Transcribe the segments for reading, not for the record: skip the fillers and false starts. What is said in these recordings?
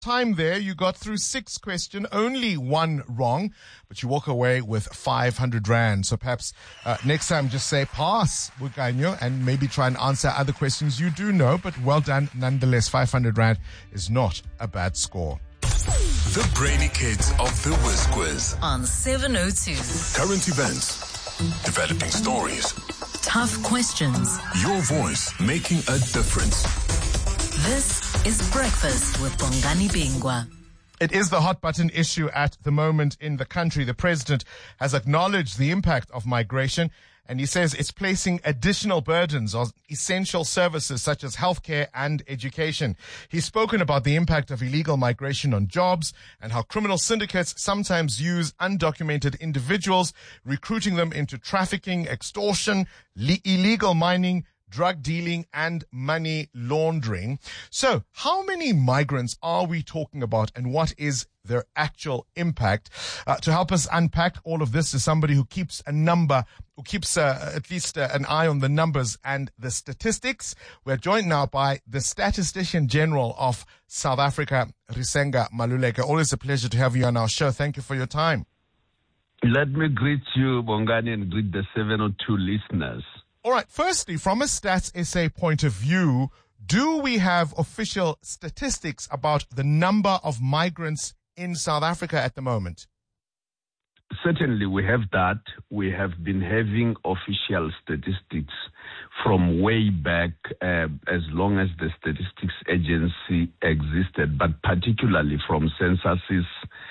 Time there, you got through 6 questions, only 1 wrong, but you walk away with 500 Rand. So perhaps next time just say pass, Bukanyo, and maybe try and answer other questions you do know, but well done nonetheless. 500 Rand is not a bad score. The Brainy Kids of the Whiz Quiz. On 702. Current events, developing stories, Tough questions. your voice making a difference. This is Breakfast with Bongani Bingwa. It is the hot button issue at the moment in the country. The president has acknowledged the impact of migration, and he says it's placing additional burdens on essential services such as healthcare and education. He's spoken about the impact of illegal migration on jobs and how criminal syndicates sometimes use undocumented individuals, recruiting them into trafficking, extortion, illegal mining, drug dealing, and money laundering. So, how many migrants are we talking about, and what is their actual impact? To help us unpack all of this is somebody who keeps a number, who keeps at least an eye on the numbers and the statistics. We're joined now by the Statistician General of South Africa, Risenga Maluleka. Always a pleasure to have you on our show. Thank you for your time. Let me greet you, Bongani, and greet the 702 listeners. All right. Firstly, from a Stats SA point of view, do we have official statistics about the number of migrants in South Africa at the moment? Certainly, we have that. We have been having official statistics from way back, as long as the Statistics Agency existed, but particularly from censuses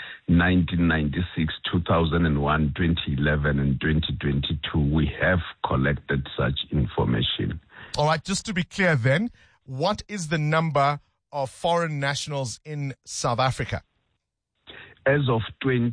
1996, 2001, 2011, and 2022, we have collected such information. All right, just to be clear then, what is the number of foreign nationals in South Africa? As of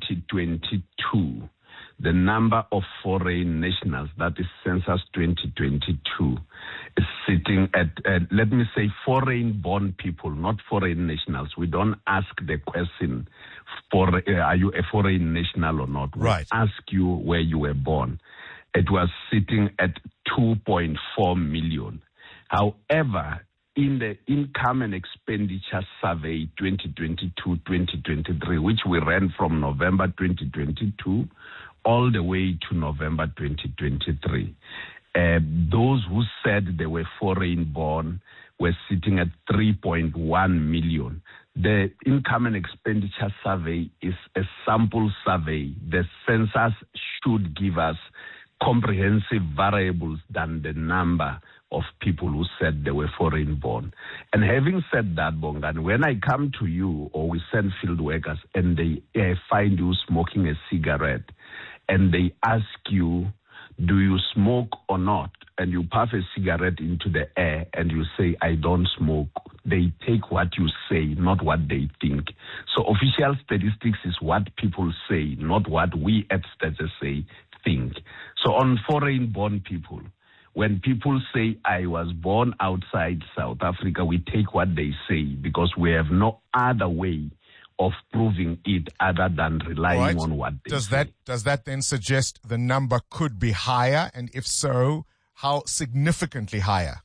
2022, the number of foreign nationals, that is Census 2022, is sitting at, let me say, foreign-born people, not foreign nationals. We don't ask the question, are you a foreign national or not? We ask you where you were born. It was sitting at 2.4 million. However, in the Income and Expenditure Survey 2022-2023, which we ran from November 2022 all the way to November 2023, those who said they were foreign-born were sitting at 3.1 million. The Income and Expenditure Survey is a sample survey. The census should give us comprehensive variables than the number of people who said they were foreign-born. And having said that, Bongan, when I come to you or we send field workers and they find you smoking a cigarette and they ask you, do you smoke or not? And you puff a cigarette into the air and you say, I don't smoke. They take what you say, not what they think. So official statistics is what people say, not what we at Stats SA think. So on foreign-born people, when people say, I was born outside South Africa, we take what they say because we have no other way of proving it other than relying on what they say. Does that then suggest the number could be higher? And if so, how significantly higher?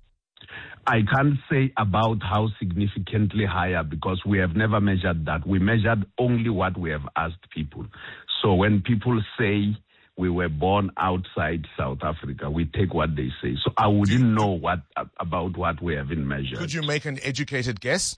I can't say about how significantly higher because we have never measured that. We measured only what we have asked people. So when people say we were born outside South Africa, we take what they say. So I wouldn't know about what we haven't measured. Could you make an educated guess?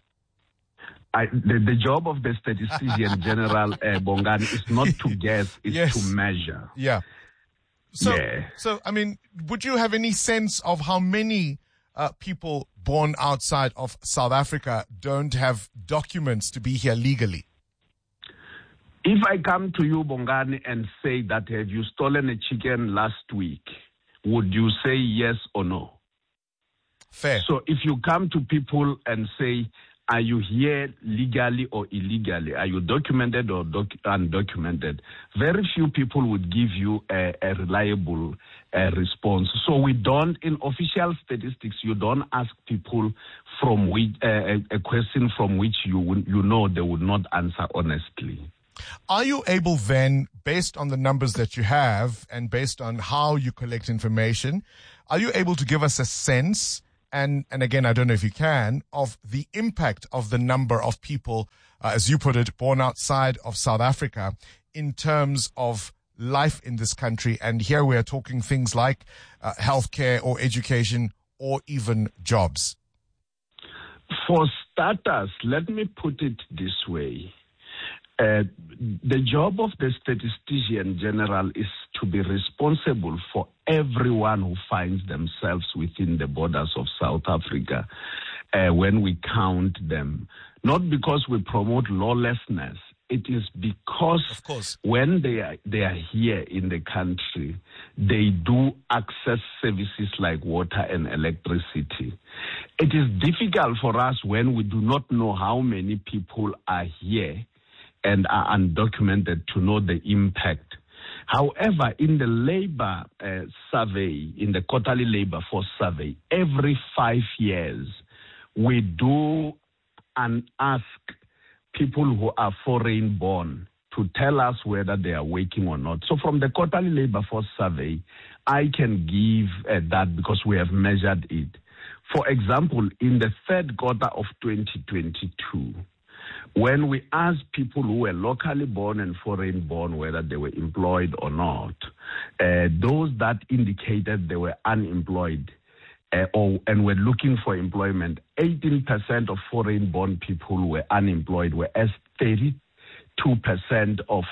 The job of the Statistician General, Bongani, is not to guess, it's to measure. Yeah. So, I mean, would you have any sense of how many people born outside of South Africa don't have documents to be here legally? If I come to you, Bongani, and say that have you stolen a chicken last week, would you say yes or no? Fair. So if you come to people and say, are you here legally or illegally? Are you documented or undocumented? Very few people would give you a reliable response. So we don't, in official statistics, you don't ask people from which a question from which you know they would not answer honestly. Are you able then, based on the numbers that you have and based on how you collect information, are you able to give us a sense and again, I don't know if you can, of the impact of the number of people, as you put it, born outside of South Africa in terms of life in this country. And here we are talking things like healthcare or education or even jobs. For starters, let me put it this way. The job of the statistician general is to be responsible for everyone who finds themselves within the borders of South Africa when we count them. Not because we promote lawlessness. It is because of course, when they are here in the country, they do access services like water and electricity. It is difficult for us when we do not know how many people are here and are undocumented to know the impact. However, in the labor survey, in the quarterly labor force survey, every 5 years, we do and ask people who are foreign born to tell us whether they are working or not. So from the quarterly labor force survey, I can give that because we have measured it. For example, in the third quarter of 2022, when we asked people who were locally born and foreign born whether they were employed or not, those that indicated they were unemployed and were looking for employment, 18% of foreign-born people who were unemployed, whereas 34% of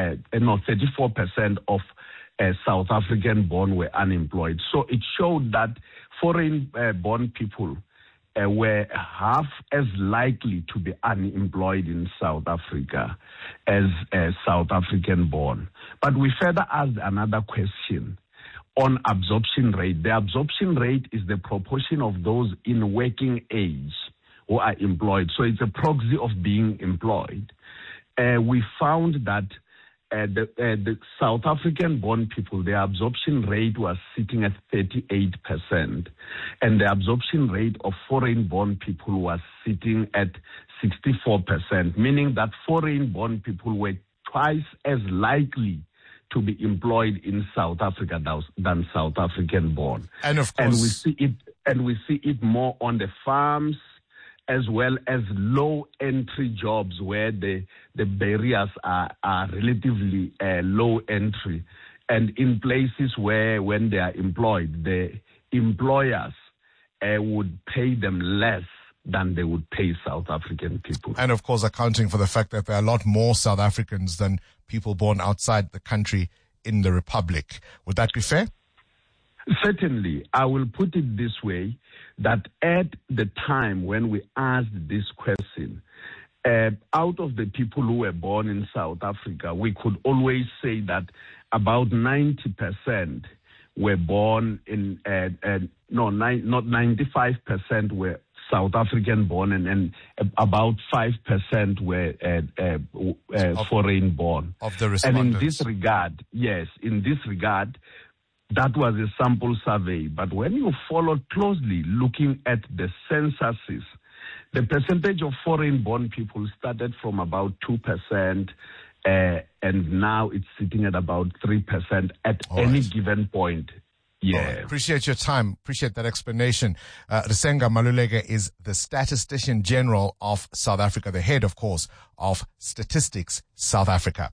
South African-born were unemployed. So it showed that foreign-born people were half as likely to be unemployed in South Africa as South African-born. But we further asked another question on absorption rate. The absorption rate is the proportion of those in working age who are employed. So it's a proxy of being employed. We found that the South African-born people, their absorption rate was sitting at 38%, and the absorption rate of foreign-born people was sitting at 64%, meaning that foreign-born people were twice as likely to be employed in South Africa than South African born. And of course, we see it more on the farms as well as low entry jobs where the barriers are relatively low entry, and in places where when they are employed, the employers would pay them less than they would pay South African people. And of course, accounting for the fact that there are a lot more South Africans than people born outside the country in the Republic. Would that be fair? Certainly. I will put it this way, that at the time when we asked this question, out of the people who were born in South Africa, we could always say that about 90% were born in, not 95% were South African born, and about 5% were foreign born. Of the respondents. And in this regard, that was a sample survey. But when you follow closely looking at the censuses, the percentage of foreign born people started from about 2%, and now it's sitting at about 3% at any given point. Yeah. Right. Appreciate your time. Appreciate that explanation. Risenga Maluleke is the Statistician General of South Africa, the head, of course, of Statistics South Africa.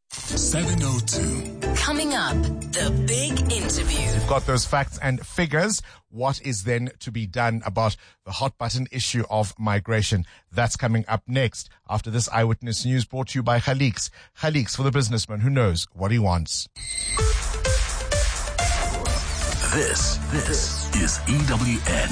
702. Coming up, the big interview. We've got those facts and figures. What is then to be done about the hot button issue of migration? That's coming up next after this Eyewitness News brought to you by Khaliks. Khaliks, for the businessman who knows what he wants. This is EWN.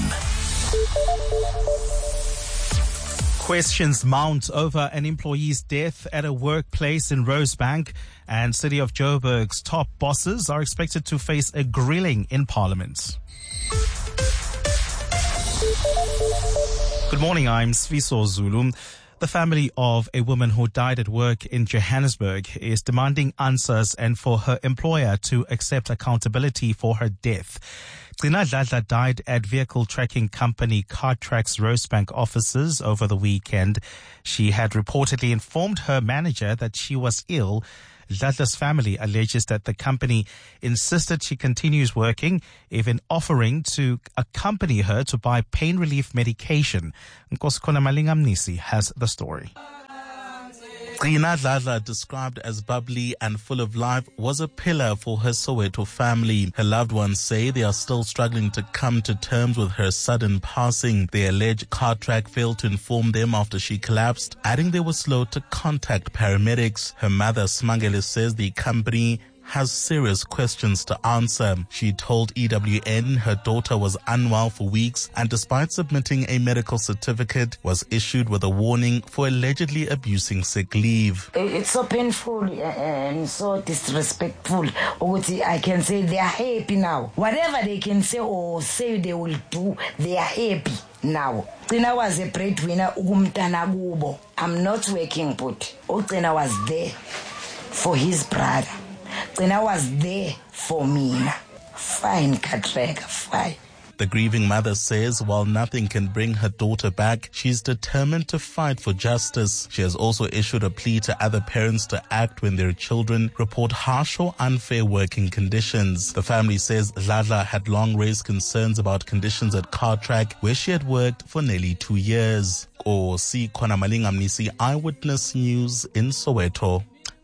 Questions mount over an employee's death at a workplace in Rosebank, and City of Joburg's top bosses are expected to face a grilling in Parliament. Good morning, I'm Sviso Zulu. The family of a woman who died at work in Johannesburg is demanding answers and for her employer to accept accountability for her death. Gcina Dladla died at vehicle tracking company Cartrack's Rosebank offices over the weekend. She had reportedly informed her manager that she was ill Dladla's family alleges that the company insisted she continues working, even offering to accompany her to buy pain relief medication. Nkosikhona Malingamnisi has the story. Gcina Dladla, described as bubbly and full of life, was a pillar for her Soweto family. Her loved ones say they are still struggling to come to terms with her sudden passing. They allege Cartrack failed to inform them after she collapsed, adding they were slow to contact paramedics. Her mother, Smangele, says the company has serious questions to answer. She told EWN her daughter was unwell for weeks and despite submitting a medical certificate was issued with a warning for allegedly abusing sick leave. It's so painful and so disrespectful. I can say they are happy now. Whatever they can say or say they will do, they are happy now. Gcina was a breadwinner. I'm not working, but Gcina was there for his brother. Gcina was there for me. Fine, Cartrack, fine. The grieving mother says while nothing can bring her daughter back, she's determined to fight for justice. She has also issued a plea to other parents to act when their children report harsh or unfair working conditions. The family says Dladla had long raised concerns about conditions at Cartrack, where she had worked for nearly 2 years. Nkosikhona Malingamnisi, Eyewitness News in Soweto.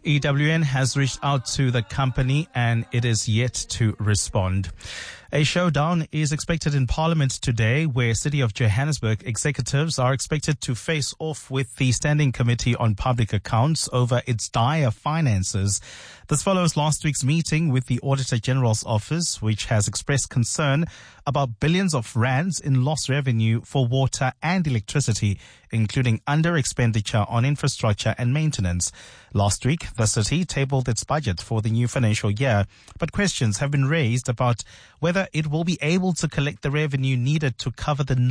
EWN has reached out to the company and it is yet to respond. A showdown is expected in Parliament today where City of Johannesburg executives are expected to face off with the Standing Committee on Public Accounts over its dire finances. This follows last week's meeting with the Auditor General's office, which has expressed concern about billions of rands in lost revenue for water and electricity, including under expenditure on infrastructure and maintenance. Last week, the city tabled its budget for the new financial year, but questions have been raised about whether it will be able to collect the revenue needed to cover the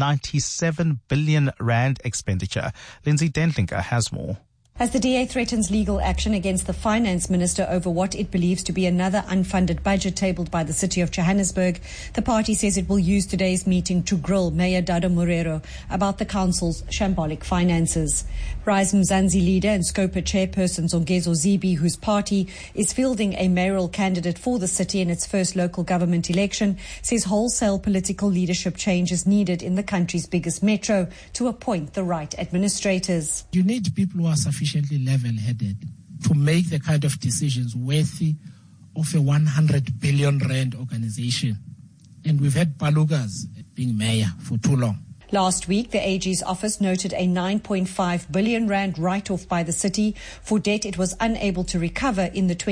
97 billion rand expenditure. Lindsay Dentlinker has more. As the DA threatens legal action against the finance minister over what it believes to be another unfunded budget tabled by the City of Johannesburg, the party says it will use today's meeting to grill Mayor Dado Morero about the council's shambolic finances. Rise Mzansi leader and Scopa chairperson Zongezo Zibi, whose party is fielding a mayoral candidate for the city in its first local government election, says wholesale political leadership change is needed in the country's biggest metro to appoint the right administrators. You need people who are sufficiently level-headed to make the kind of decisions worthy of a 100 billion rand organization. And we've had Balugas being mayor for too long. Last week, the AG's office noted a 9.5 billion rand write-off by the city for debt it was unable to recover in the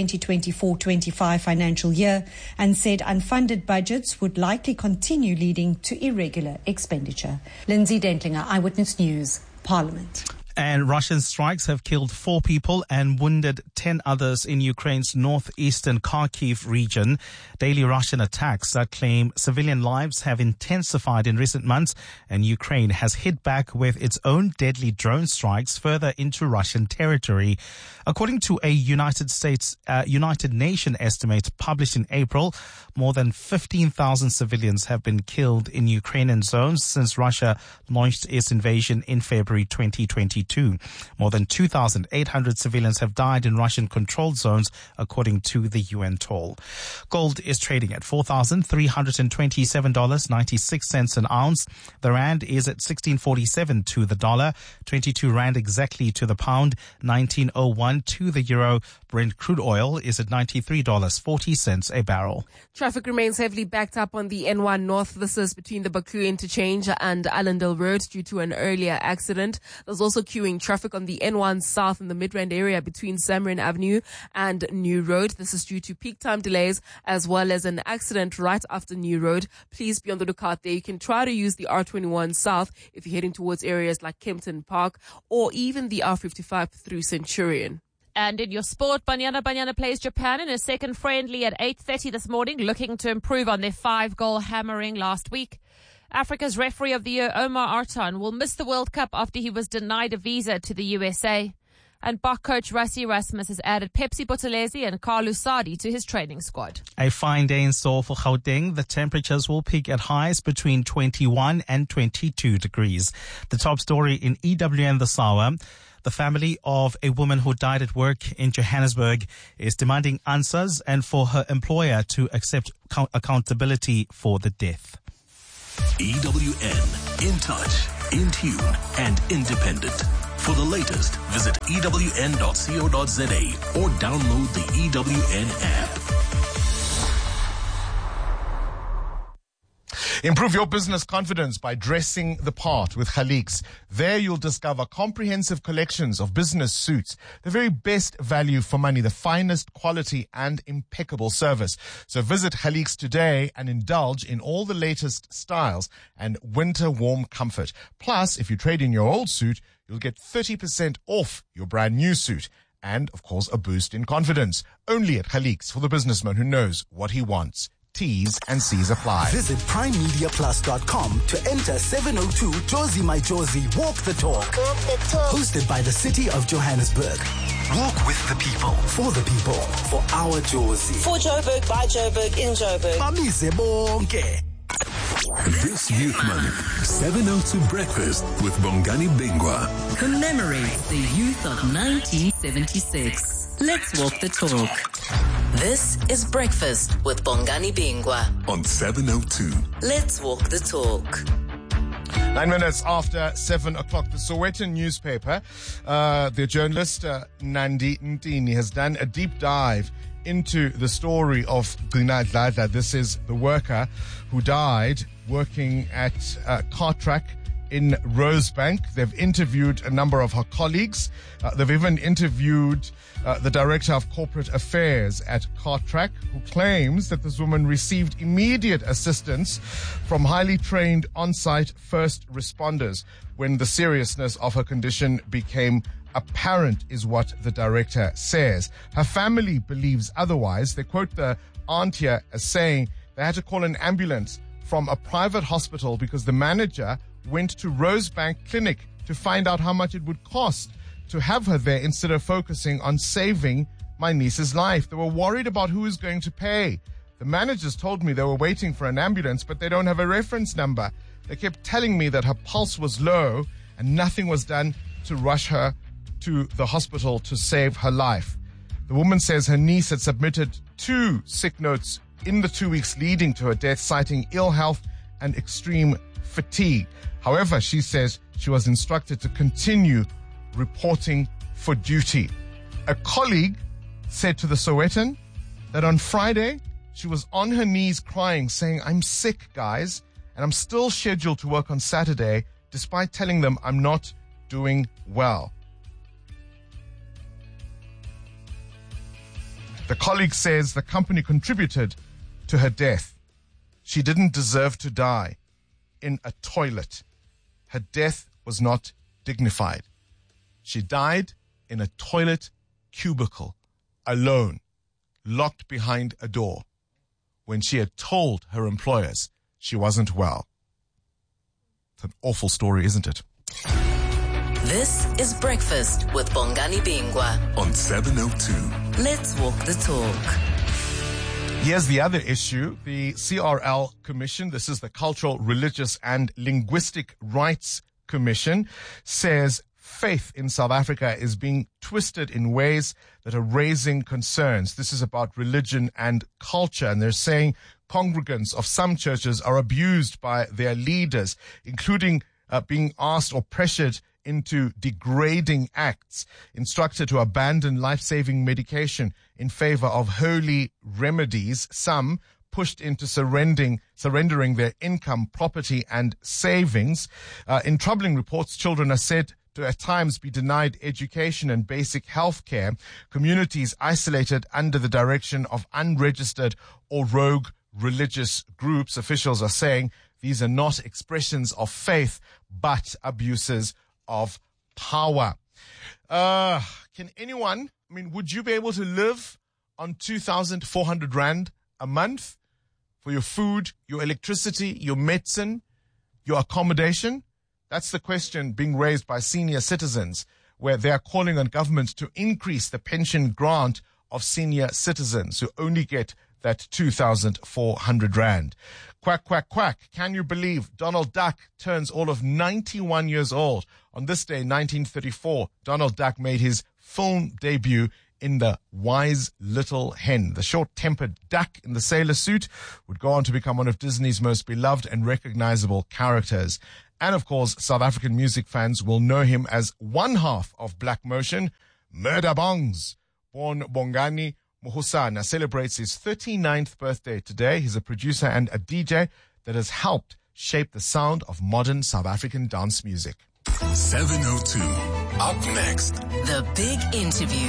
2024-25 financial year and said unfunded budgets would likely continue leading to irregular expenditure. Lindsay Dentlinger, Eyewitness News, Parliament. And Russian strikes have killed 4 people and wounded 10 others in Ukraine's northeastern Kharkiv region. Daily Russian attacks claim civilian lives have intensified in recent months, and Ukraine has hit back with its own deadly drone strikes further into Russian territory. According to a United Nations estimate published in April, more than 15,000 civilians have been killed in Ukrainian zones since Russia launched its invasion in February 2022. More than 2,800 civilians have died in Russian-controlled zones, according to the UN toll. Gold is trading at $4,327.96 an ounce. The rand is at 16.47 to the dollar, 22 rand exactly to the pound, 19.01 to the euro. Brent crude oil is at $93.40 a barrel. Traffic remains heavily backed up on the N1 North. This is between the Baku interchange and Allendale Road due to an earlier accident. There's also queuing traffic on the N1 South in the Midrand area between Samarin Avenue and New Road. This is due to peak time delays as well as an accident right after New Road. Please be on the lookout there. You can try to use the R21 South if you're heading towards areas like Kempton Park or even the R55 through Centurion. And in your sport, Banyana plays Japan in a second friendly at 8:30 this morning, looking to improve on their 5-goal hammering last week. Africa's referee of the year, Omar Artan, will miss the World Cup after he was denied a visa to the USA. And Bach coach Rassie Erasmus has added Pepsi Buthelezi and Carlos Sadi to his training squad. A fine day in store for Gauteng. The temperatures will peak at highs between 21 and 22 degrees. The top story in EWN this hour. The family of a woman who died at work in Johannesburg is demanding answers and for her employer to accept accountability for the death. EWN, in touch, in tune, and independent. For the latest, visit ewn.co.za or download the EWN app. Improve your business confidence by dressing the part with Khaliks. There you'll discover comprehensive collections of business suits, the very best value for money, the finest quality and impeccable service. So visit Khaliks today and indulge in all the latest styles and winter warm comfort. Plus, if you trade in your old suit, you'll get 30% off your brand new suit. And, of course, a boost in confidence. Only at Khaliks for the businessman who knows what he wants. T's and C's apply. Visit primemediaplus.com to enter 702 Josie My Josie Walk the Talk. Hosted by the City of Johannesburg. Walk with the people, for the people, for our Josie. For Joburg, by Joburg, in Joburg. Mamize bonke. This Youth Month, 702 Breakfast with Bongani Bingwa commemorates the youth of 1976. Let's walk the talk. This is Breakfast with Bongani Bingwa on 702. Let's walk the talk. 9 minutes after 7 o'clock, the Sowetan newspaper, the journalist Nandi Ntini has done a deep dive into the story of Gina Dladla. This is the worker who died working at Cartrack in Rosebank. They've interviewed a number of her colleagues. They've even interviewed the Director of Corporate Affairs at Cartrack, who claims that this woman received immediate assistance from highly trained on-site first responders when the seriousness of her condition became apparent, is what the director says. Her family believes otherwise. They quote the aunt here as saying they had to call an ambulance from a private hospital because the manager went to Rosebank Clinic to find out how much it would cost to have her there instead of focusing on saving my niece's life. They were worried about who is going to pay. The managers told me they were waiting for an ambulance, but they don't have a reference number. They kept telling me that her pulse was low and nothing was done to rush her to the hospital to save her life. The woman says her niece had submitted 2 sick notes in the 2 weeks leading to her death, citing ill health and extreme fatigue. However, she says she was instructed to continue reporting for duty. A colleague said to the Sowetan that on Friday, she was on her knees crying, saying, "I'm sick, guys, and I'm still scheduled to work on Saturday, despite telling them I'm not doing well." The colleague says the company contributed to her death. She didn't deserve to die in a toilet. Her death was not dignified. She died in a toilet cubicle, alone, locked behind a door, when she had told her employers she wasn't well. It's an awful story, isn't it? This is Breakfast with Bongani Bingwa on 702. Let's walk the talk. Here's the other issue. The CRL Commission, this is the Cultural, Religious and Linguistic Rights Commission, says faith in South Africa is being twisted in ways that are raising concerns. This is about religion and culture, and they're saying congregants of some churches are abused by their leaders, including being asked or pressured into degrading acts, instructed to abandon life-saving medication in favor of holy remedies, some pushed into surrendering their income, property and savings. In troubling reports, children are said to at times be denied education and basic health care. Communities isolated under the direction of unregistered or rogue religious groups. Officials are saying these are not expressions of faith, but abuses of power. Can anyone, would you be able to live on 2,400 Rand a month for your food, your electricity, your medicine, your accommodation? That's the question being raised by senior citizens, where they are calling on government to increase the pension grant of senior citizens who only get that 2,400 rand. Quack, quack, quack. Can you believe Donald Duck turns all of 91 years old? On this day, 1934, Donald Duck made his film debut in The Wise Little Hen. The short-tempered duck in the sailor suit would go on to become one of Disney's most beloved and recognizable characters. And of course, South African music fans will know him as one half of Black Motion, Murder Bongs. Born Bongani Mohosana celebrates his 39th birthday today. He's a producer and a DJ that has helped shape the sound of modern South African dance music. 702. Up next. The big interview.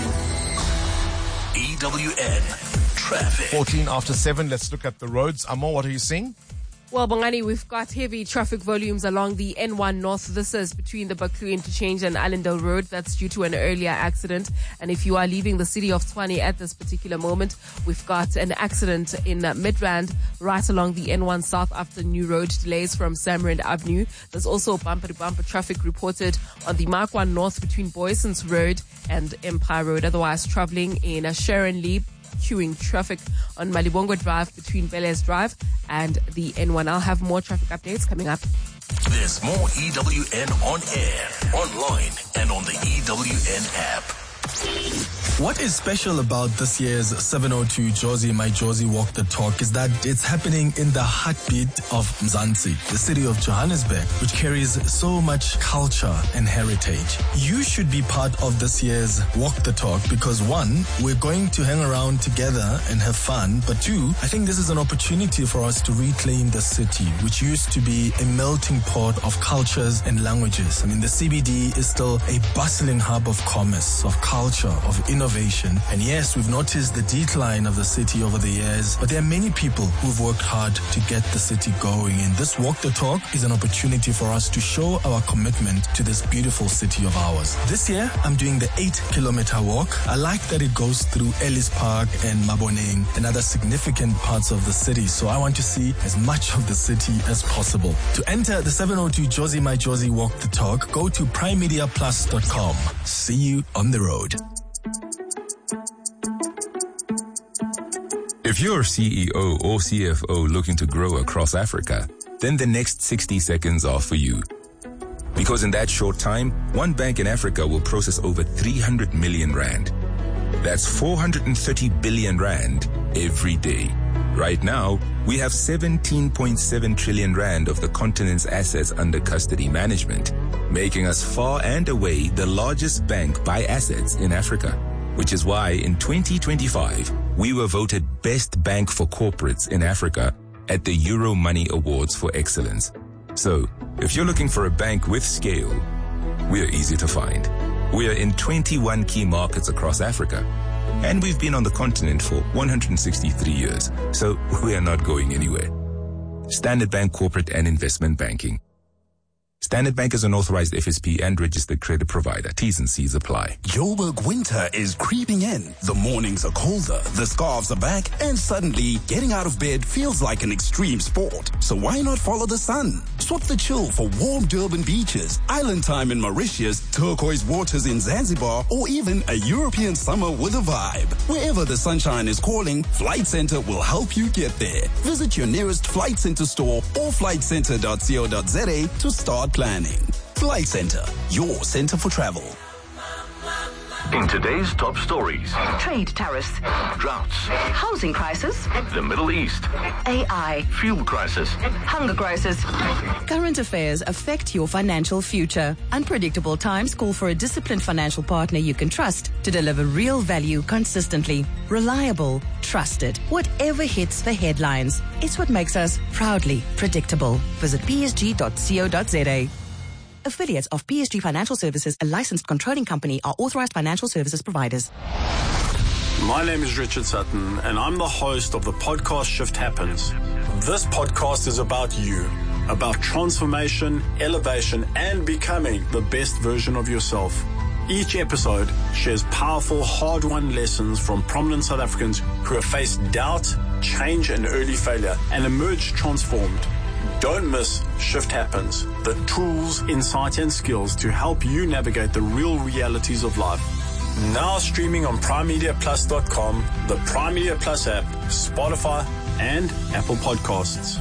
EWN Traffic. 14 after 7. Let's look at the roads. Amo, what are you seeing? Well, Bongani, we've got heavy traffic volumes along the N1 North. This is between the Baku interchange and Allendale Road. That's due to an earlier accident. And if you are leaving the city of Tshwane at this particular moment, we've got an accident in Midrand right along the N1 South after New Road. Delays from Samrand Avenue. There's also bumper-to-bumper traffic reported on the Mark 1 North between Boyson's Road and Empire Road. Otherwise, traveling in Sharon Lee, queuing traffic on Malibongo Drive between Bel-Air's Drive and the N1. I'll have more traffic updates coming up. There's more EWN on air, online, and on the EWN app. What is special about this year's 702 Jozi My Jozi Walk the Talk is that it's happening in the heartbeat of Mzansi, the city of Johannesburg, which carries so much culture and heritage. You should be part of this year's Walk the Talk because one, we're going to hang around together and have fun, but two, I think this is an opportunity for us to reclaim the city, which used to be a melting pot of cultures and languages. I mean, the CBD is still a bustling hub of commerce, of culture, of innovation. And yes, we've noticed the decline of the city over the years, but there are many people who've worked hard to get the city going. And this Walk the Talk is an opportunity for us to show our commitment to this beautiful city of ours. This year, I'm doing the 8-kilometer walk. I like that it goes through Ellis Park and Maboneng and other significant parts of the city. So I want to see as much of the city as possible. To enter the 702 Jozi My Jozi Walk the Talk, go to primemediaplus.com. See you on the road. If you're CEO or CFO looking to grow across Africa, then the next 60 seconds are for you. Because in that short time, one bank in Africa will process over 300 million rand. That's 430 billion rand every day. Right now, we have 17.7 trillion rand of the continent's assets under custody management, making us far and away the largest bank by assets in Africa. Which is why in 2025, we were voted Best Bank for Corporates in Africa at the Euro Money Awards for Excellence. So, if you're looking for a bank with scale, we're easy to find. We are in 21 key markets across Africa, and we've been on the continent for 163 years, so we are not going anywhere. Standard Bank Corporate and Investment Banking. Standard Bank is an authorized FSP and registered credit provider. T's and C's apply. Joburg winter is creeping in. The mornings are colder, the scarves are back, and suddenly getting out of bed feels like an extreme sport. So why not follow the sun? Swap the chill for warm Durban beaches, island time in Mauritius, turquoise waters in Zanzibar, or even a European summer with a vibe. Wherever the sunshine is calling, Flight Centre will help you get there. Visit your nearest Flight Centre store or flightcentre.co.za to start planning. Flight Centre, your centre for travel. In today's top stories, trade tariffs, droughts, housing crisis, the Middle East, AI, fuel crisis, hunger crisis. Current affairs affect your financial future. Unpredictable times call for a disciplined financial partner you can trust to deliver real value consistently. Reliable, trusted, whatever hits the headlines. It's what makes us proudly predictable. Visit psg.co.za. Affiliates of PSG Financial Services, a licensed controlling company, are authorized financial services providers. My name is Richard Sutton, and I'm the host of the podcast Shift Happens. This podcast is about you, about transformation, elevation, and becoming the best version of yourself. Each episode shares powerful, hard-won lessons from prominent South Africans who have faced doubt, change, and early failure, and emerged transformed. Don't miss Shift Happens, the tools, insight, and skills to help you navigate the real realities of life. Now streaming on PrimeMediaPlus.com, the Prime Media Plus app, Spotify, and Apple Podcasts.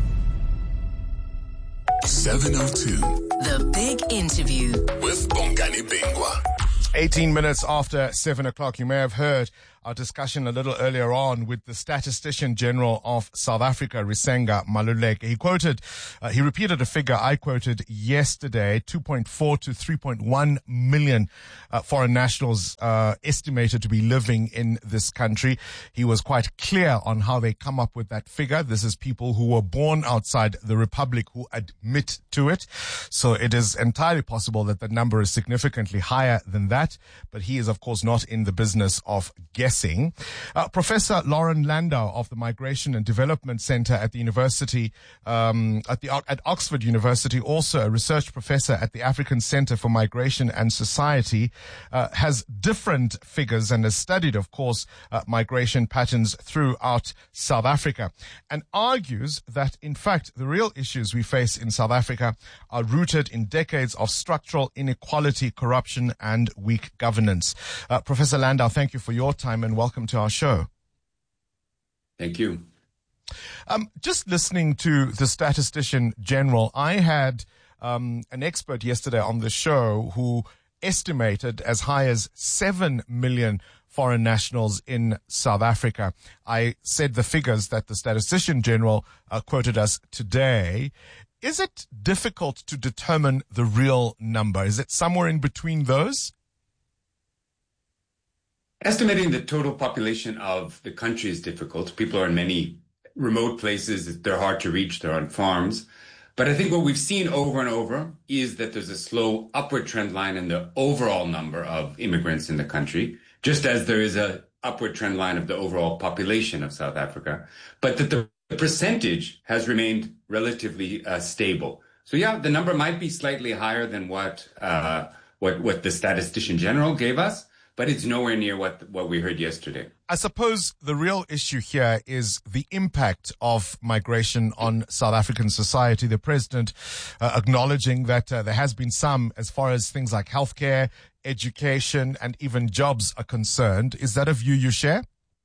702. The Big Interview With Bongani Bingwa. 18 minutes after 7 o'clock. You may have heard our discussion a little earlier on with the Statistician General of South Africa, Risenga Maluleke. He repeated a figure I quoted yesterday, 2.4 to 3.1 million foreign nationals estimated to be living in this country. He was quite clear on how they come up with that figure. This is people who were born outside the Republic who admit to it. So it is entirely possible that the number is significantly higher than that. But he is, of course, not in the business of guessing. Professor Lauren Landau of the Migration and Development Center at the University, at Oxford University, also a research professor at the African Center for Migration and Society, has different figures and has studied, of course, migration patterns throughout South Africa, and argues that, in fact, the real issues we face in South Africa are rooted in decades of structural inequality, corruption, and weak governance. Professor Landau, thank you for your time and welcome to our show. Thank you. Just listening to the Statistician General, I had an expert yesterday on the show who estimated as high as 7 million foreign nationals in South Africa. I said the figures that the Statistician General quoted us today. Is it difficult to determine the real number? Is it somewhere in between those? Estimating the total population of the country is difficult. People are in many remote places. They're hard to reach. They're on farms. But I think what we've seen over and over is that there's a slow upward trend line in the overall number of immigrants in the country, just as there is a upward trend line of the overall population of South Africa, but that the percentage has remained relatively stable. So yeah, the number might be slightly higher than what the Statistician General gave us, but it's nowhere near what we heard yesterday. I suppose the real issue here is the impact of migration on South African society. The president acknowledging that there has been some as far as things like healthcare, education, and even jobs are concerned. Is that a view you share?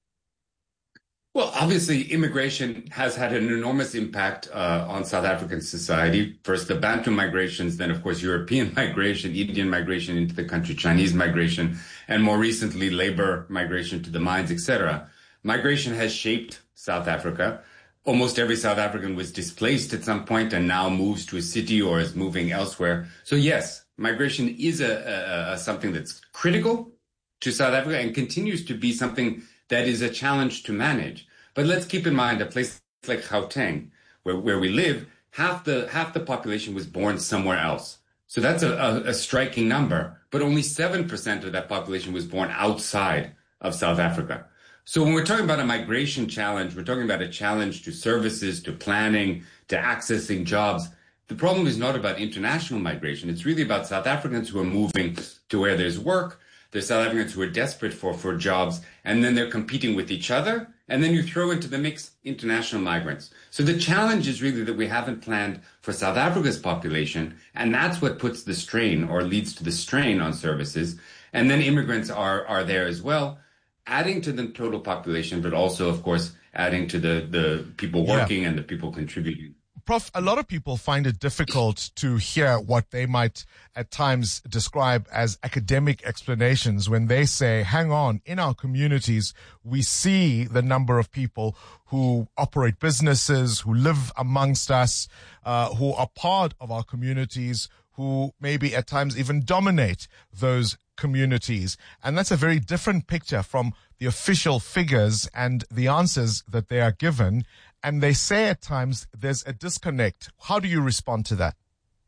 Well, obviously, immigration has had an enormous impact on South African society. First, the Bantu migrations, then, of course, European migration, Indian migration into the country, Chinese migration, and more recently, labor migration to the mines, etc. Migration has shaped South Africa. Almost every South African was displaced at some point and now moves to a city or is moving elsewhere. So, yes, migration is something that's critical to South Africa and continues to be something that is a challenge to manage. But let's keep in mind a place like Gauteng, where we live, half the population was born somewhere else. So that's a striking number, but only 7% of that population was born outside of South Africa. So when we're talking about a migration challenge, we're talking about a challenge to services, to planning, to accessing jobs. The problem is not about international migration. It's really about South Africans who are moving to where there's work. There's South Africans who are desperate for jobs, and then they're competing with each other. And then you throw into the mix international migrants. So the challenge is really that we haven't planned for South Africa's population, and that's what puts the strain or leads to the strain on services. And then immigrants are there as well, adding to the total population, but also, of course, adding to the people working and the people contributing. Prof, a lot of people find it difficult to hear what they might at times describe as academic explanations when they say, hang on, in our communities, we see the number of people who operate businesses, who live amongst us, who are part of our communities, who maybe at times even dominate those communities. And that's a very different picture from the official figures and the answers that they are given. And they say at times there's a disconnect. How do you respond to that?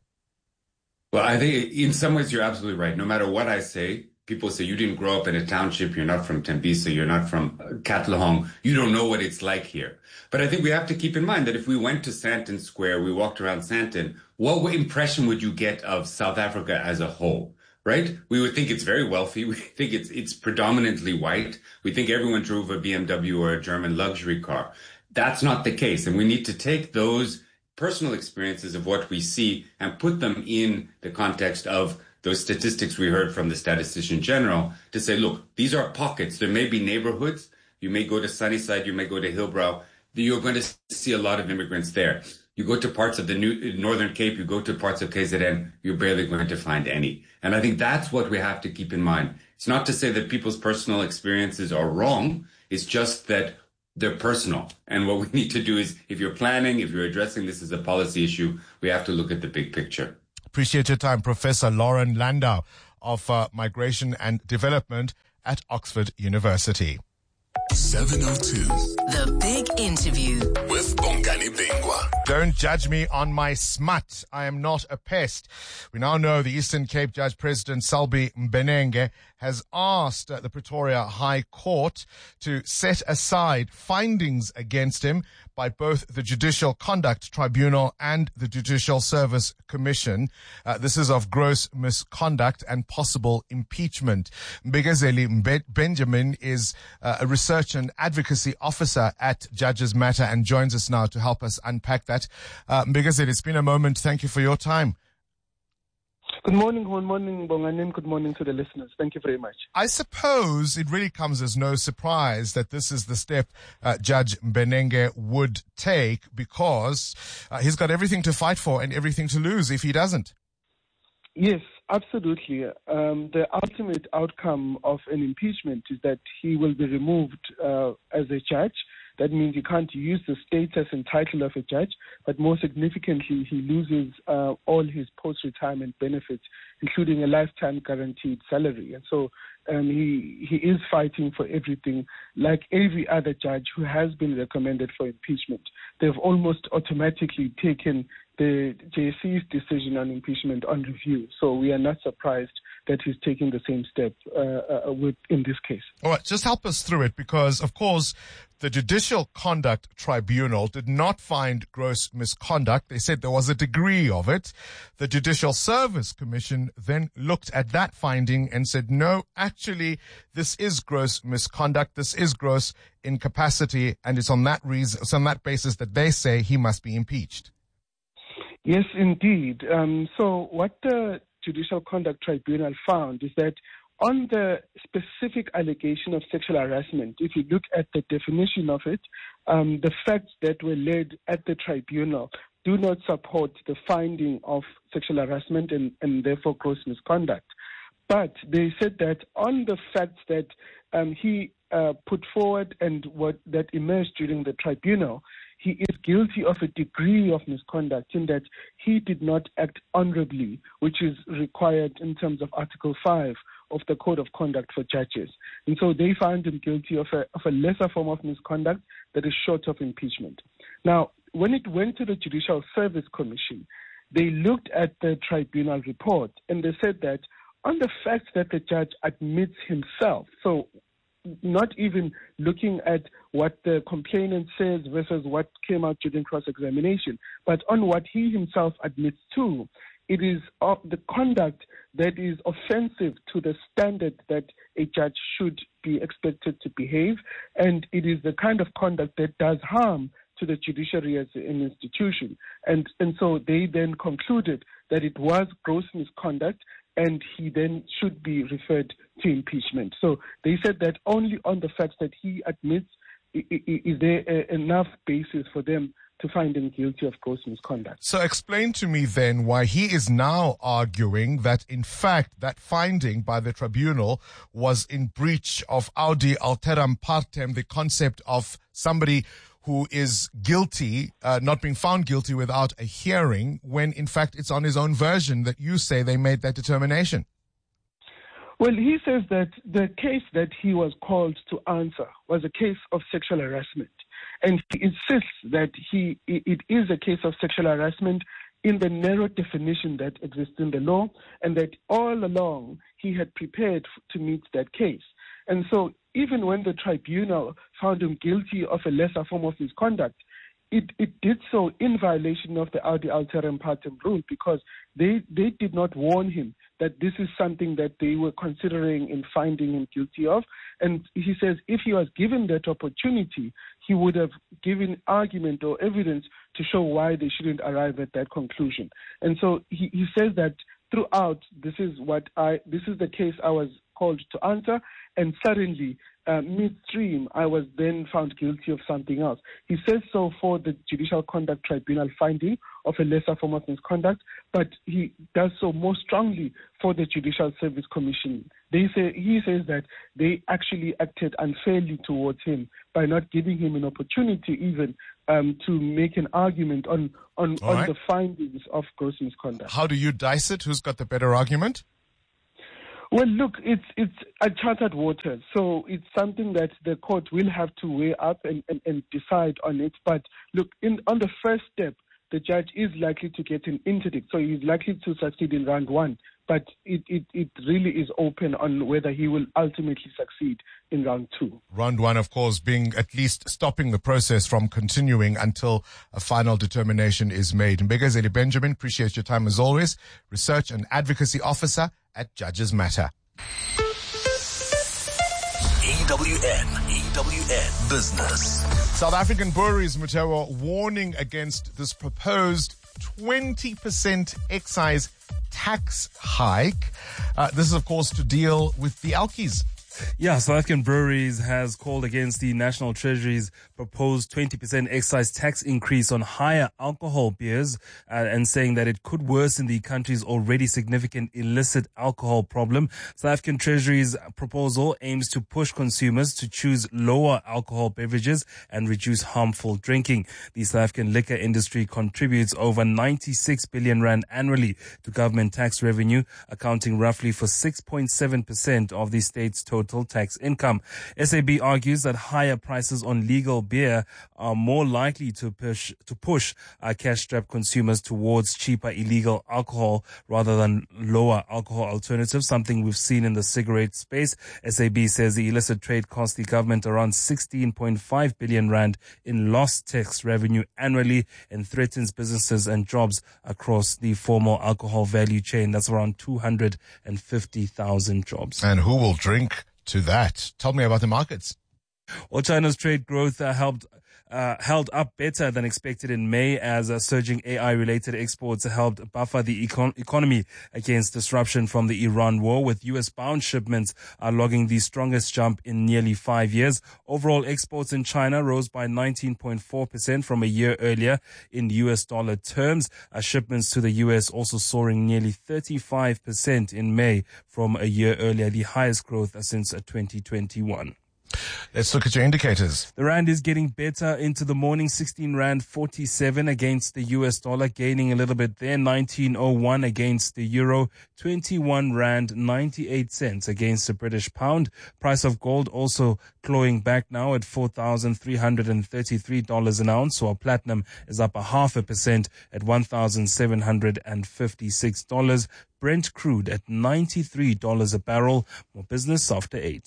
Well, I think in some ways you're absolutely right. No matter what I say, people say you didn't grow up in a township, you're not from Tembisa, you're not from Katlehong, you don't know what it's like here. But I think we have to keep in mind that if we went to Sandton Square, we walked around Sandton, what impression would you get of South Africa as a whole? Right? We would think it's very wealthy. We think it's predominantly white. We think everyone drove a BMW or a German luxury car. That's not the case. And we need to take those personal experiences of what we see and put them in the context of those statistics we heard from the Statistician General to say, look, these are pockets. There may be neighborhoods. You may go to Sunnyside, you may go to Hillbrow. You're going to see a lot of immigrants there. You go to parts of the Northern Cape, you go to parts of KZN, you're barely going to find any. And I think that's what we have to keep in mind. It's not to say that people's personal experiences are wrong. It's just that they're personal. And what we need to do is, if you're planning, if you're addressing this as a policy issue, we have to look at the big picture. Appreciate your time, Professor Lauren Landau of Migration and Development at Oxford University. 702. The Big Interview with Bongani Bingwa. Don't judge me on my smut. I am not a pest. We now know the Eastern Cape Judge President Selby Mbenenge has asked the Pretoria High Court to set aside findings against him by both the Judicial Conduct Tribunal and the Judicial Service Commission. This is of gross misconduct and possible impeachment. Mbigazeli Benjamin is a research and advocacy officer at Judges Matter and joins us now to help us unpack that. Mbigazeli, it's been a moment. Thank you for your time. Good morning, Bonganim. Good morning to the listeners. Thank you very much. I suppose it really comes as no surprise that this is the step Judge Mbenenge would take, because he's got everything to fight for and everything to lose if he doesn't. Yes, absolutely. The ultimate outcome of an impeachment is that he will be removed as a judge. That means he can't use the status and title of a judge, but more significantly, he loses all his post-retirement benefits, including a lifetime guaranteed salary. And so he is fighting for everything, like every other judge who has been recommended for impeachment. They've almost automatically taken the JSC's decision on impeachment on review. So we are not surprised that he's taking the same step in this case. All right, just help us through it, because, of course, the Judicial Conduct Tribunal did not find gross misconduct. They said there was a degree of it. The Judicial Service Commission then looked at that finding and said, no, actually, this is gross misconduct. This is gross incapacity. And it's on that reason, it's on that basis that they say he must be impeached. Yes, indeed. So what the Judicial Conduct Tribunal found is that on the specific allegation of sexual harassment, if you look at the definition of it, the facts that were laid at the tribunal do not support the finding of sexual harassment and therefore gross misconduct. But they said that on the facts that he put forward and what that emerged during the tribunal, he is guilty of a degree of misconduct in that he did not act honorably, which is required in terms of Article 5 of the Code of Conduct for Judges. And so they found him guilty of a lesser form of misconduct that is short of impeachment. Now, when it went to the Judicial Service Commission, they looked at the tribunal report and they said that on the fact that the judge admits himself, so not even looking at what the complainant says versus what came out during cross-examination, but on what he himself admits to, it is of the conduct that is offensive to the standard that a judge should be expected to behave, and it is the kind of conduct that does harm to the judiciary as an institution. And so they then concluded that it was gross misconduct, and he then should be referred to impeachment. So they said that only on the facts that he admits is there enough basis for them to find him guilty of gross misconduct. So explain to me then why he is now arguing that, in fact, that finding by the tribunal was in breach of audi alteram partem, the concept of somebody who is guilty, not being found guilty without a hearing, when in fact it's on his own version that you say they made that determination. Well, he says that the case that he was called to answer was a case of sexual harassment. And he insists that it is a case of sexual harassment in the narrow definition that exists in the law, and that all along he had prepared to meet that case. And so even when the tribunal found him guilty of a lesser form of misconduct, it did so in violation of the audi alteram partem rule, because they did not warn him that this is something that they were considering in finding him guilty of. And he says if he was given that opportunity, he would have given argument or evidence to show why they shouldn't arrive at that conclusion. And so he says that throughout, this is the case I was called to answer, and suddenly, midstream, I was then found guilty of something else. He says so for the Judicial Conduct Tribunal finding of a lesser form of misconduct, but he does so more strongly for the Judicial Service Commission. He says that they actually acted unfairly towards him by not giving him an opportunity even to make an argument on the findings of gross misconduct. How do you dice it? Who's got the better argument? Well, look, it's uncharted waters, so it's something that the court will have to weigh up and decide on it. But look, on the first step, the judge is likely to get an interdict, so he's likely to succeed in round one. But it really is open on whether he will ultimately succeed in round two. Round one, of course, being at least stopping the process from continuing until a final determination is made. Mbegazeli Benjamin, appreciate your time as always. Research and Advocacy Officer at Judges Matter. EWN Business. South African breweries, Mutewa, warning against this proposed 20% excise tax hike. This is, of course, to deal with the alkies. Yeah, South African Breweries has called against the National Treasury's proposed 20% excise tax increase on higher alcohol beers and saying that it could worsen the country's already significant illicit alcohol problem. South African Treasury's proposal aims to push consumers to choose lower alcohol beverages and reduce harmful drinking. The South African liquor industry contributes over 96 billion rand annually to government tax revenue, accounting roughly for 6.7% of the state's total tax income. SAB argues that higher prices on legal beer are more likely to push cash-strapped consumers towards cheaper illegal alcohol rather than lower alcohol alternatives, something we've seen in the cigarette space. SAB says the illicit trade costs the government around 16.5 billion rand in lost tax revenue annually and threatens businesses and jobs across the formal alcohol value chain. That's around 250,000 jobs. And who will drink to that? Tell me about the markets. Well, China's trade growth held up better than expected in May as surging AI-related exports helped buffer the economy against disruption from the Iran war, with US-bound shipments logging the strongest jump in nearly 5 years. Overall exports in China rose by 19.4% from a year earlier in US dollar terms. Shipments to the US also soaring nearly 35% in May from a year earlier, the highest growth since 2021. Let's look at your indicators. The rand is getting better into the morning, 16 rand 47 against the US dollar, gaining a little bit there, 19.01 against the euro, 21 rand 98 cents against the British pound. Price of gold also clawing back now at $4,333 an ounce, while platinum is up 0.5% at $1,756. Brent crude at $93 a barrel. More business after 8.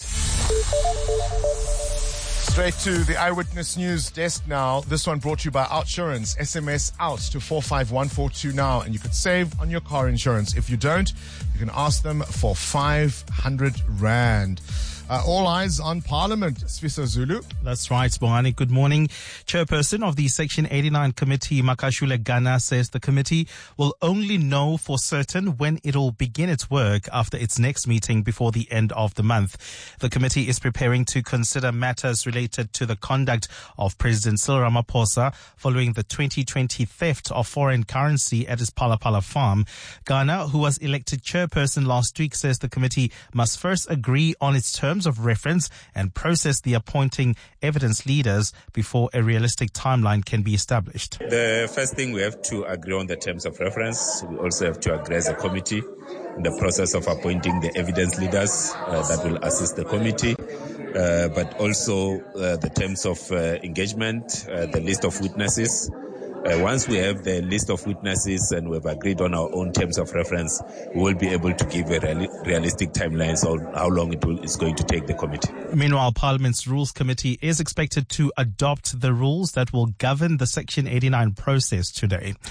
Straight to the Eyewitness News desk now. This one brought to you by Outsurance. SMS out to 45142 now, and you could save on your car insurance. If you don't, you can ask them for 500 rand. All eyes on Parliament. Sfiso Zulu. That's right, Bohani. Good morning. Chairperson of the Section 89 Committee, Makashule Gana, says the committee will only know for certain when it will begin its work after its next meeting before the end of the month. The committee is preparing to consider matters related to the conduct of President Cyril Ramaphosa following the 2020 theft of foreign currency at his Palapala farm. Gana, who was elected chairperson last week, says the committee must first agree on its terms of reference and process the appointing evidence leaders before a realistic timeline can be established. The first thing, we have to agree on the terms of reference. We also have to agree as a committee in the process of appointing the evidence leaders that will assist the committee, but also the terms of engagement, the list of witnesses. Once we have the list of witnesses and we've agreed on our own terms of reference, we will be able to give a realistic timeline on how long it's going to take the committee. Meanwhile, Parliament's Rules Committee is expected to adopt the rules that will govern the Section 89 process today.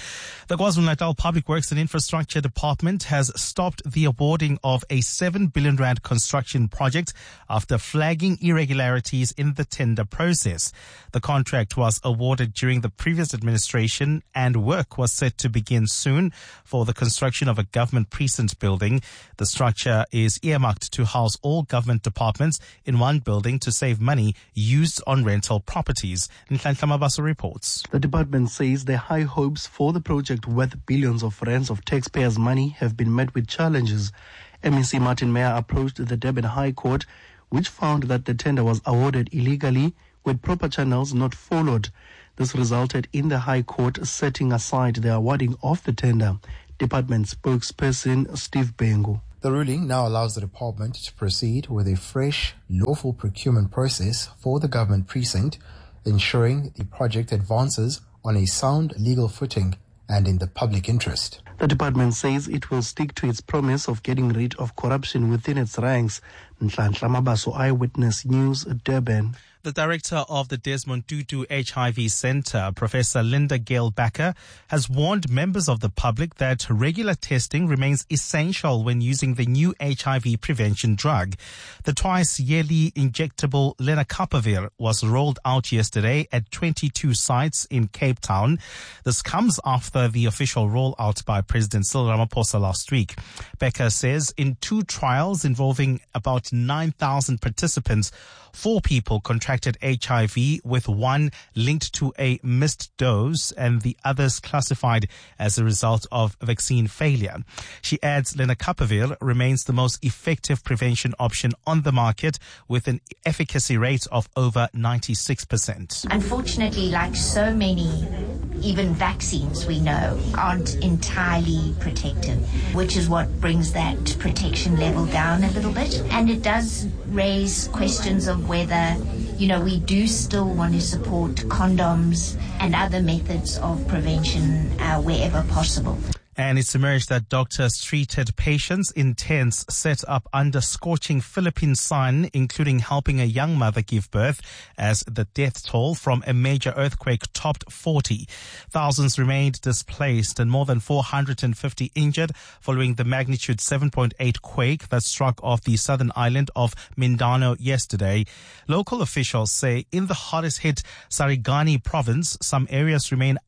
The KwaZulu-Natal Public Works and Infrastructure Department has stopped the awarding of a 7 billion rand construction project after flagging irregularities in the tender process. The contract was awarded during the previous administration and work was set to begin soon for the construction of a government precinct building. The structure is earmarked to house all government departments in one building to save money used on rental properties. Nhlanhla Mabaso reports. The department says the high hopes for the project worth billions of rands of taxpayers' money have been met with challenges. MEC Martin Meyer approached the Durban High Court, which found that the tender was awarded illegally with proper channels not followed. This resulted in the High Court setting aside the awarding of the tender. Department spokesperson Steve Bengu. The ruling now allows the department to proceed with a fresh, lawful procurement process for the government precinct, ensuring the project advances on a sound legal footing and in the public interest. The department says it will stick to its promise of getting rid of corruption within its ranks. Nhlanhla Mabaso, Eyewitness News, Durban. The director of the Desmond Tutu HIV Center, Professor Linda Gale Backer, has warned members of the public that regular testing remains essential when using the new HIV prevention drug. The twice-yearly injectable lenacapavir was rolled out yesterday at 22 sites in Cape Town. This comes after the official rollout by President Cyril Ramaphosa last week. Backer says in 2 trials involving about 9,000 participants, 4 people contracted HIV, with 1 linked to a missed dose and the others classified as a result of vaccine failure. She adds lenacapavir remains the most effective prevention option on the market with an efficacy rate of over 96%. Unfortunately, like so many, even vaccines we know aren't entirely protective, which is what brings that protection level down a little bit. And it does raise questions of whether, we do still want to support condoms and other methods of prevention wherever possible. And it's emerged that doctors treated patients in tents set up under scorching Philippine sun, including helping a young mother give birth, as the death toll from a major earthquake topped 40. Thousands remained displaced and more than 450 injured following the magnitude 7.8 quake that struck off the southern island of Mindanao yesterday. Local officials say in the hardest hit Sarigani province, some areas remain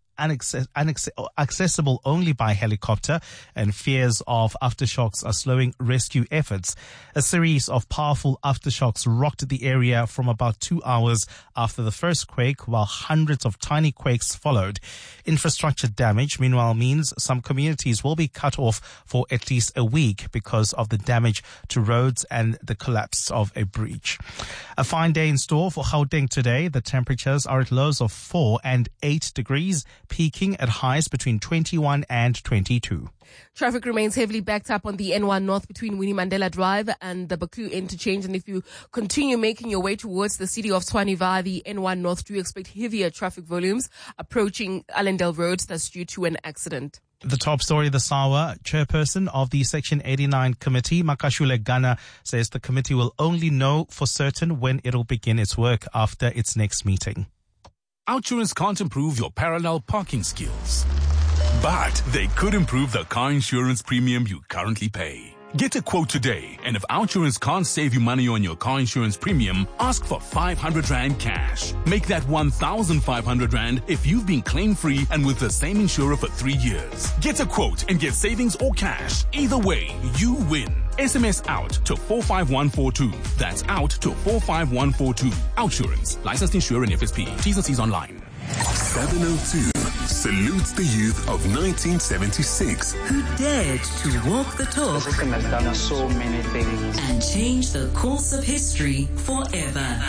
accessible only by helicopter, and fears of aftershocks are slowing rescue efforts. A series of powerful aftershocks rocked the area from about 2 hours after the first quake, while hundreds of tiny quakes followed. Infrastructure damage, meanwhile, means some communities will be cut off for at least a week because of the damage to roads and the collapse of a bridge. A fine day in store for Gauteng today. The temperatures are at lows of 4 and 8 degrees, peaking at highs between 21 and 22. Traffic remains heavily backed up on the N1 North between Winnie Mandela Drive and the Baku interchange. And if you continue making your way towards the city of Tshwane via the N1 North, do expect heavier traffic volumes approaching Allendale Road. That's due to an accident. The top story this hour, chairperson of the Section 89 committee, Makashule Gana, says the committee will only know for certain when it will begin its work after its next meeting. OUTsurance can't improve your parallel parking skills, but they could improve the car insurance premium you currently pay. Get a quote today, and if OUTsurance can't save you money on your car insurance premium, ask for 500 Rand cash. Make that 1,500 Rand if you've been claim-free and with the same insurer for 3 years. Get a quote and get savings or cash. Either way, you win. SMS out to 45142. That's out to 45142. OUTsurance. Licensed insurer and FSP. T's and C's online. 702 salutes the youth of 1976 who dared to walk the talk. This system has done so many things and change the course of history forever.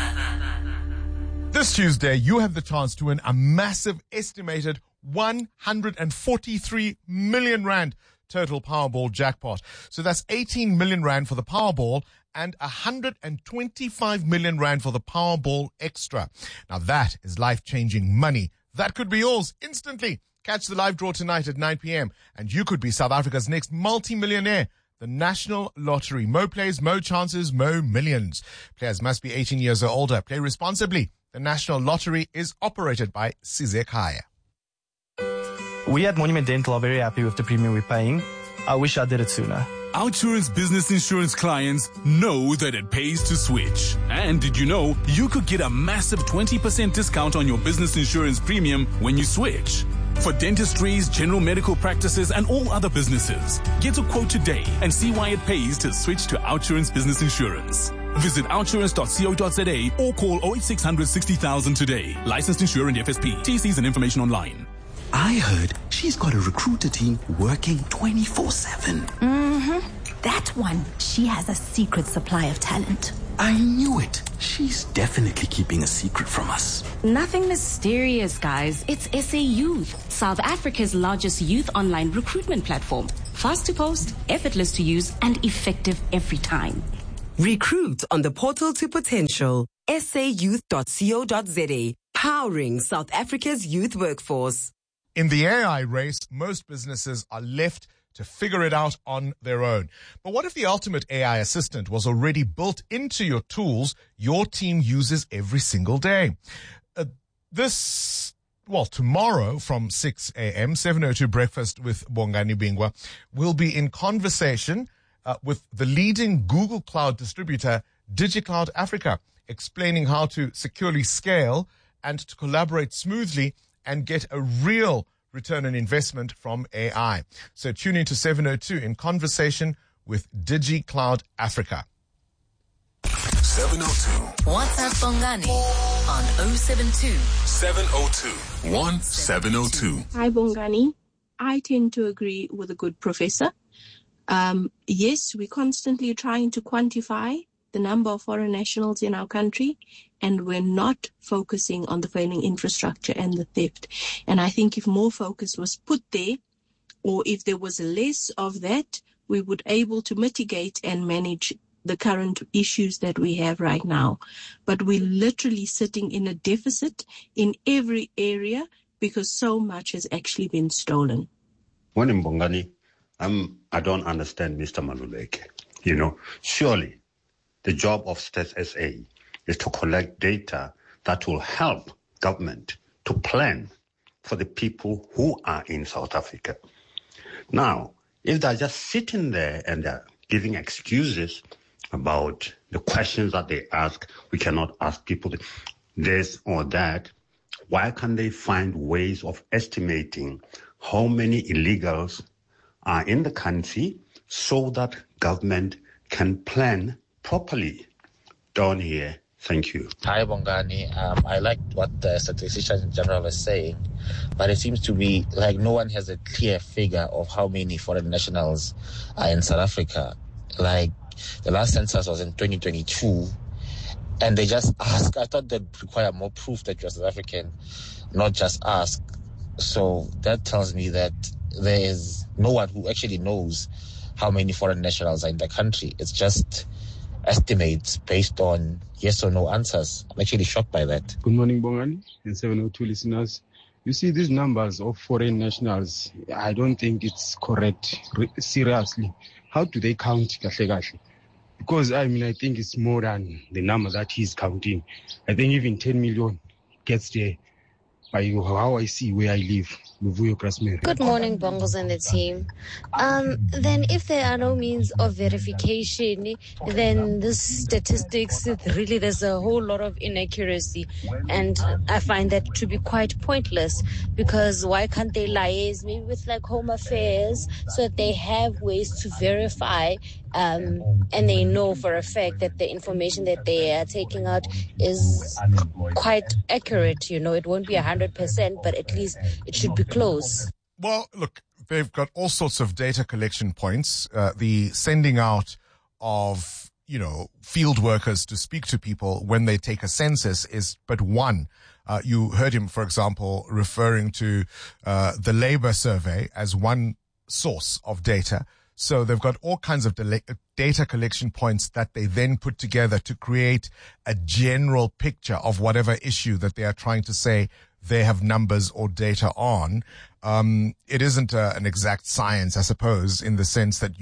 This Tuesday, you have the chance to win a massive estimated 143 million rand total Powerball jackpot. So that's 18 million rand for the Powerball and 125 million rand for the Powerball Extra. Now that is life-changing money. That could be yours instantly. Catch the live draw tonight at 9 p.m. and you could be South Africa's next multi-millionaire. The National Lottery. Mo plays, mo chances, mo millions. Players must be 18 years or older. Play responsibly. The National Lottery is operated by Sizek Hire. We at Monument Dental are very happy with the premium we're paying. I wish I did it sooner. Outsurance business insurance clients know that it pays to switch. And did you know you could get a massive 20% discount on your business insurance premium when you switch? For dentistries, general medical practices, and all other businesses, get a quote today and see why it pays to switch to Outsurance business insurance. Visit outsurance.co.za or call 08600 60,000 today. Licensed insurer and FSP. TCs and information online. I heard she's got a recruiter team working 24/7. That one, she has a secret supply of talent. I knew it. She's definitely keeping a secret from us. Nothing mysterious, guys. It's SA Youth, South Africa's largest youth online recruitment platform. Fast to post, effortless to use, and effective every time. Recruit on the portal to potential. sayouth.co.za, powering South Africa's youth workforce. In the AI race, most businesses are left to figure it out on their own. But what if the ultimate AI assistant was already built into your tools your team uses every single day? Tomorrow from 6 a.m., 702 Breakfast with Bongani Bingwa will be in conversation with the leading Google Cloud distributor, DigiCloud Africa, explaining how to securely scale and to collaborate smoothly and get a real return on investment from AI. So tune into 702 in conversation with DigiCloud Africa. 702. WhatsApp Bongani on 072 702 1702. Hi, Bongani. I tend to agree with a good professor. Yes, we're constantly trying to quantify the number of foreign nationals in our country, and we're not focusing on the failing infrastructure and the theft. And I think if more focus was put there, or if there was less of that, we would able to mitigate and manage the current issues that we have right now. But we're literally sitting in a deficit in every area because so much has actually been stolen. When in Bongani, I don't understand Mr. Maluleke. Surely the job of Stats SA is to collect data that will help government to plan for the people who are in South Africa. Now, if they're just sitting there and they're giving excuses about the questions that they ask, we cannot ask people this or that, why can't they find ways of estimating how many illegals are in the country so that government can plan properly down here? Thank you. Hi, Bongani. I like what the statistician in general is saying, but it seems to be like no one has a clear figure of how many foreign nationals are in South Africa. Like the last census was in 2022, and they just ask. I thought they'd require more proof that you're South African, not just ask. So that tells me that there is no one who actually knows how many foreign nationals are in the country. It's just estimates based on yes or no answers. I'm actually shocked by that. Good morning, Bongani and 702 listeners. You see, these numbers of foreign nationals, I don't think it's correct. Seriously, how do they count kahle? Because I think it's more than the number that he's counting. I think even 10 million gets there by how I see where I live. Good morning, Bongos and the team. Then if there are no means of verification, then the statistics, there's a whole lot of inaccuracy. And I find that to be quite pointless, because why can't they liaise maybe with like Home Affairs so that they have ways to verify and they know for a fact that the information that they are taking out is quite accurate. It won't be 100%, but at least it should be close. Well, look, they've got all sorts of data collection points. The sending out of, field workers to speak to people when they take a census is but one. You heard him, for example, referring to the labor survey as one source of data. So they've got all kinds of data collection points that they then put together to create a general picture of whatever issue that they are trying to say they have numbers or data on. It isn't an exact science, I suppose, in the sense that you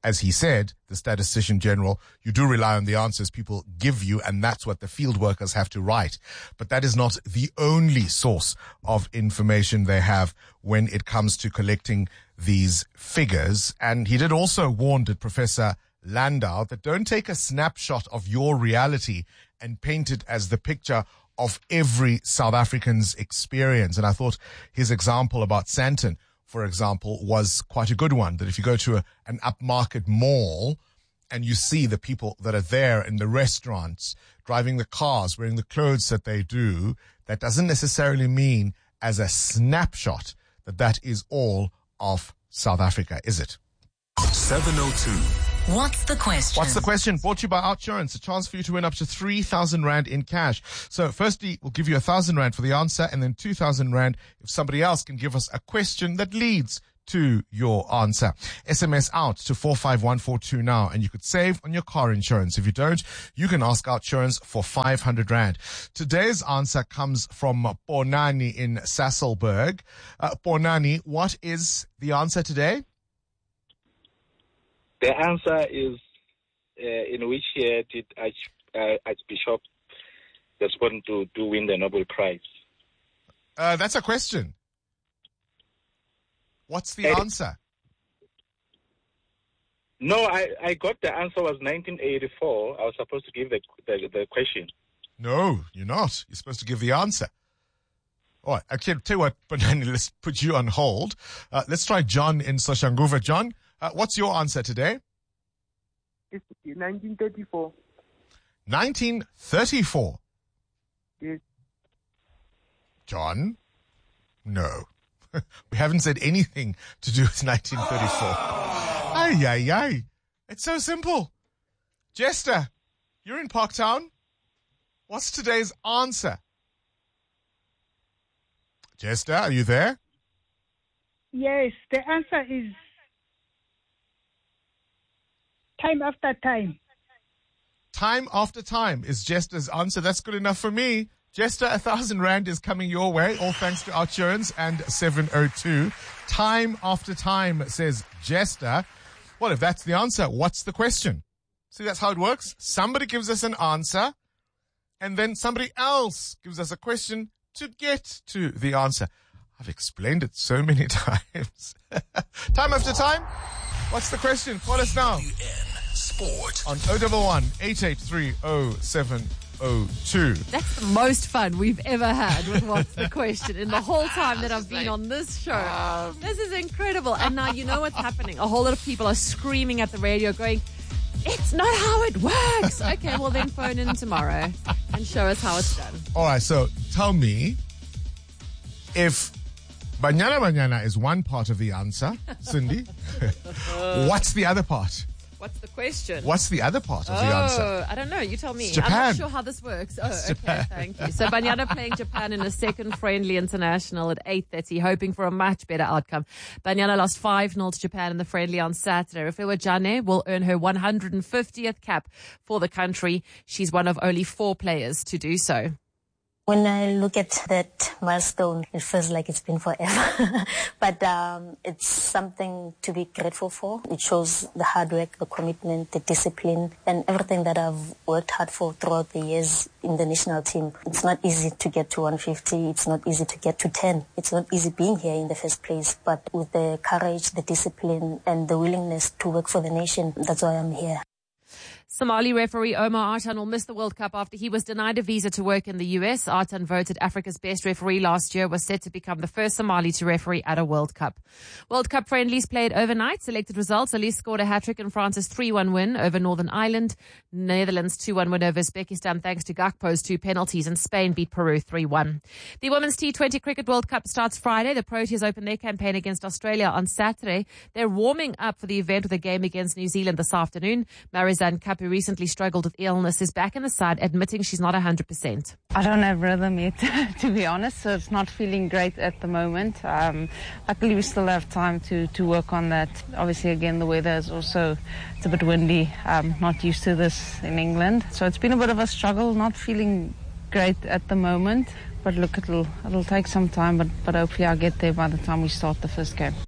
as he said, the statistician general, you do rely on the answers people give you, and that's what the field workers have to write. But that is not the only source of information they have when it comes to collecting these figures. And he did also warn, did Professor Landau, that don't take a snapshot of your reality and paint it as the picture of every South African's experience. And I thought his example about Sandton, for example, was quite a good one, that if you go to an upmarket mall and you see the people that are there in the restaurants, driving the cars, wearing the clothes that they do, that doesn't necessarily mean as a snapshot that that is all of South Africa, is it? 702. What's the question? What's the question? Brought to you by OUTsurance, a chance for you to win up to 3,000 Rand in cash. So firstly, we'll give you 1,000 Rand for the answer, and then 2,000 Rand if somebody else can give us a question that leads to your answer. SMS out to 45142 now, and you could save on your car insurance. If you don't, you can ask OUTsurance for 500 Rand. Today's answer comes from Bonani in Sasolburg. Bonani, what is the answer today? The answer is, in which year did Archbishop Desmond to win the Nobel Prize? That's a question. What's the answer? No, I got the answer was 1984. I was supposed to give the question. No, you're not. You're supposed to give the answer. All right, okay, tell you what, Bonani, let's put you on hold. Let's try John in Soshanguve. John, what's your answer today? It's 1934. 1934? Yes. John? No. We haven't said anything to do with 1934. Ay, ay, ay. It's so simple. Jester, you're in Parktown. What's today's answer? Jester, are you there? Yes, the answer is time after time. Time after time is Jester's answer. That's good enough for me. Jester, 1,000 Rand is coming your way, all thanks to OUTsurance and 702. Time after time, says Jester. Well, if that's the answer, what's the question? See, that's how it works. Somebody gives us an answer, and then somebody else gives us a question to get to the answer. I've explained it so many times. Time after time, what's the question? Call us now. Sport on 011 883 0702. That's the most fun we've ever had with What's the Question in the whole time that I've been on this show. This is incredible. And now you know what's happening. A whole lot of people are screaming at the radio going, it's not how it works. Okay, well then phone in tomorrow and show us how it's done. All right, so tell me, if Banyana Banyana is one part of the answer, Cindy, what's the other part? What's the question? What's the other part of the answer? I don't know. You tell me. It's Japan. I'm not sure how this works. It's Okay, Japan. thank you. So Banyana playing Japan in a second friendly international at 8:30, hoping for a much better outcome. Banyana lost 5-0 to Japan in the friendly on Saturday. Rufewa Jane will earn her 150th cap for the country. She's one of only 4 players to do so. When I look at that milestone, it feels like it's been forever. But it's something to be grateful for. It shows the hard work, the commitment, the discipline, and everything that I've worked hard for throughout the years in the national team. It's not easy to get to 150. It's not easy to get to 10. It's not easy being here in the first place. But with the courage, the discipline, and the willingness to work for the nation, that's why I'm here. Somali referee Omar Artan will miss the World Cup after he was denied a visa to work in the US. Artan, voted Africa's best referee last year, was set to become the first Somali to referee at a World Cup. World Cup friendlies played overnight. Selected results: Elise scored a hat-trick in France's 3-1 win over Northern Ireland. Netherlands 2-1 win over Uzbekistan thanks to Gakpo's 2 penalties, and Spain beat Peru 3-1. The Women's T20 Cricket World Cup starts Friday. The Proteas open their campaign against Australia on Saturday. They're warming up for the event with a game against New Zealand this afternoon. Marizanne Kapp, who recently struggled with illness, is back in the side, admitting she's not 100%. I don't have rhythm yet, to be honest, so it's not feeling great at the moment. Luckily, we still have time to work on that. Obviously, again, the weather is also, it's a bit windy. Not used to this in England. So it's been a bit of a struggle, not feeling great at the moment. But look, it'll take some time, but hopefully I'll get there by the time we start the first game.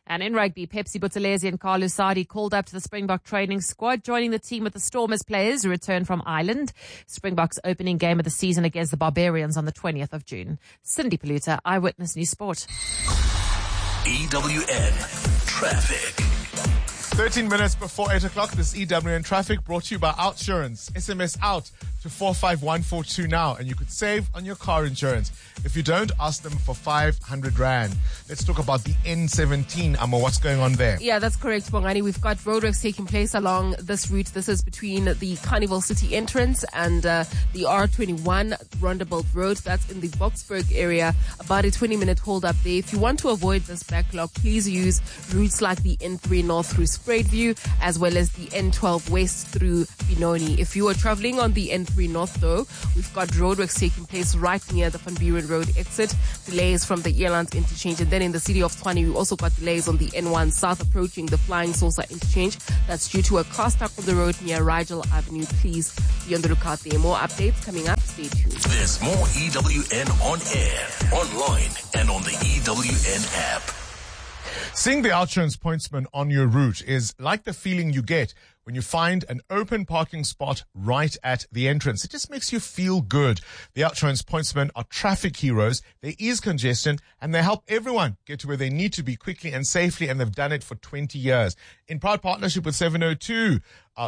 And in rugby, Pepsi Buthelezi and Carlos Sadi called up to the Springbok training squad, joining the team with the Stormers players who return from Ireland. Springbok's opening game of the season against the Barbarians on the 20th of June. Cindy Paluta, Eyewitness News Sport. EWN Traffic. 13 minutes before 8 o'clock, this EWN Traffic brought to you by Outsurance. SMS out to 45142 now, and you could save on your car insurance. If you don't, ask them for 500 Rand. Let's talk about the N17. Amma, what's going on there? Yeah, that's correct, Bongani. We've got roadworks taking place along this route. This is between the Carnival City entrance and the R21 Rondebolt Road. That's in the Boksburg area. About a 20-minute hold up there. If you want to avoid this backlog, please use routes like the N3 North through Spruitview, as well as the N12 West through Benoni. If you are traveling on the N3 North, though, we've got roadworks taking place right near the Van Buren Road exit. Delays from the Earlands interchange. And then in the city of Tshwane, we also got delays on the N1 South approaching the Flying Saucer interchange. That's due to a car stuck on the road near Rigel Avenue. Please be on the lookout there. More updates coming up. Stay tuned. There's more EWN on air, online, and on the EWN app. Seeing the Outsurance pointsman on your route is like the feeling you get when you find an open parking spot right at the entrance. It just makes you feel good. The Outsurance pointsmen are traffic heroes. There is congestion, and they help everyone get to where they need to be quickly and safely, and they've done it for 20 years. In proud partnership with 702,